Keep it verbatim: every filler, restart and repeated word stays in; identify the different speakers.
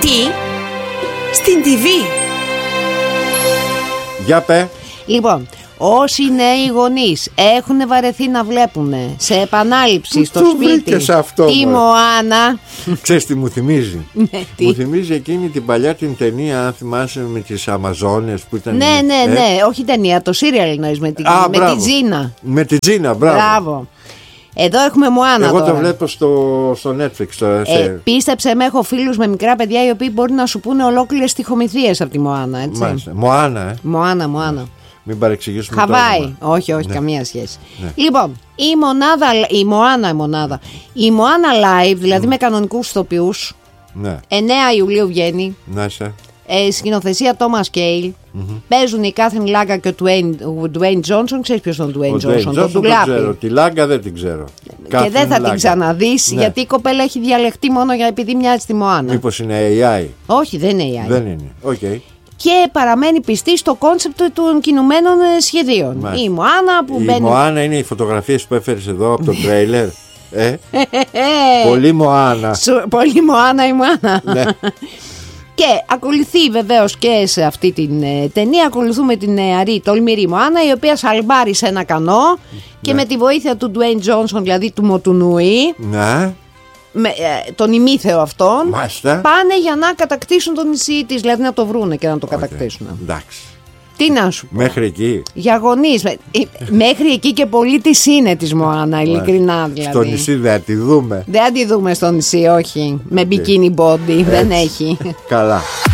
Speaker 1: Τι? Στην τι βι.
Speaker 2: Για πέ.
Speaker 3: Λοιπόν, όσοι νέοι γονείς έχουν βαρεθεί να βλέπουν σε επανάληψη
Speaker 2: Πού
Speaker 3: στο
Speaker 2: το
Speaker 3: σπίτι
Speaker 2: βρήκες αυτό,
Speaker 3: τη
Speaker 2: μωρέ?
Speaker 3: Μωάνα.
Speaker 2: Ξέρεις τι μου θυμίζει?
Speaker 3: Ναι, τι?
Speaker 2: Μου θυμίζει εκείνη την παλιά την ταινία, αν θυμάσαι, με τις Αμαζόνες που ήταν.
Speaker 3: Ναι, ναι,
Speaker 2: ε?
Speaker 3: ναι, όχι ταινία, το σύριαλ εννοείς, με, την,
Speaker 2: Α,
Speaker 3: με
Speaker 2: μπράβο.
Speaker 3: τη Τζίνα.
Speaker 2: Με την Τζίνα, μπράβο.
Speaker 3: Μπράβο. Εδώ έχουμε Μωάνα.
Speaker 2: Εγώ
Speaker 3: τώρα.
Speaker 2: το βλέπω στο, στο Netflix. Το,
Speaker 3: Ε,
Speaker 2: σε...
Speaker 3: πίστεψε με, έχω φίλους με μικρά παιδιά οι οποίοι μπορεί να σου πούνε ολόκληρες στιχομυθίες από τη Μωάνα, έτσι.
Speaker 2: Μάλιστα. Μωάνα, ε.
Speaker 3: Μωάνα, Μωάνα.
Speaker 2: Μην παρεξηγήσουμε.
Speaker 3: Χαβάη.
Speaker 2: το όνομα.
Speaker 3: Όχι, όχι,
Speaker 2: Ναι.
Speaker 3: καμία σχέση.
Speaker 2: Ναι.
Speaker 3: Λοιπόν, η μονάδα, η Μωάνα, η μονάδα. Η Μωάνα Live, δηλαδή με κανονικούς ηθοποιούς,
Speaker 2: Ναι,
Speaker 3: εννέα Ιουλίου βγαίνει.
Speaker 2: να είσαι.
Speaker 3: Ε, σκηνοθεσία Thomas Cale. Mm-hmm. Παίζουν η Κάθριν Λάγκα και ο Dwayne Johnson. Ξέρεις ποιος είναι ο Dwayne
Speaker 2: Ο
Speaker 3: Johnson?
Speaker 2: Dwayne
Speaker 3: Το
Speaker 2: Johnson τον
Speaker 3: ντουλάπι.
Speaker 2: ξέρω. Τη Λάγκα δεν την ξέρω.
Speaker 3: Και δεν θα την ξαναδείς,
Speaker 2: Ναι.
Speaker 3: γιατί η κοπέλα έχει διαλεχτεί μόνο για επειδή μοιάζει στη Μωάνα.
Speaker 2: Μήπως είναι έι άι?
Speaker 3: Όχι, δεν είναι η άλλη.
Speaker 2: Δεν είναι. Οκ. Okay.
Speaker 3: Και παραμένει πιστή στο κόνσεπτ των κινουμένων ε, σχεδίων.
Speaker 2: Μάλιστα.
Speaker 3: Η Μωάνα που
Speaker 2: Η
Speaker 3: μπαίνει.
Speaker 2: Μωάνα είναι οι φωτογραφίες που έφερες εδώ από το τρέιλερ. Ε, πολύ Μωάνα.
Speaker 3: Σου- Πολύ Μωάνα η Μωάνα.
Speaker 2: Ναι.
Speaker 3: Και ακολουθεί βεβαίως και σε αυτή την ε, ταινία, ακολουθούμε την νεαρή τολμηρή Μωάνα, η οποία σαλμπάρει σε ένα κανό και με τη βοήθεια του Dwayne Johnson, δηλαδή του Μοτουνούι,
Speaker 2: Ναι.
Speaker 3: με, ε, τον ημίθεο αυτόν,
Speaker 2: Μάλιστα.
Speaker 3: πάνε για να κατακτήσουν το νησί της, δηλαδή να το βρούνε και να το κατακτήσουν.
Speaker 2: Εντάξει.
Speaker 3: Τι να σου πω.
Speaker 2: Μέχρι εκεί.
Speaker 3: Για γονείς. με- ε, Μέχρι εκεί και πολύ της είναι της Μωάνα, ειλικρινά δηλαδή.
Speaker 2: Στο νησί δεν τη δούμε.
Speaker 3: Δεν θα τη δούμε στο νησί, όχι. Με bikini body, δεν έχει.
Speaker 2: Καλά.